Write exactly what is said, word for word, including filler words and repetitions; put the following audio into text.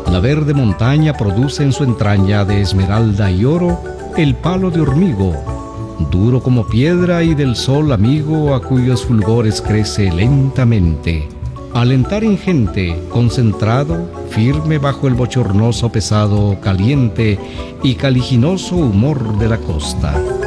La verde montaña produce en su entraña de esmeralda y oro el palo de hormigo, duro como piedra y del sol amigo, a cuyos fulgores crece lentamente. Alentar ingente, concentrado, firme bajo el bochornoso pesado, caliente y caliginoso humor de la costa.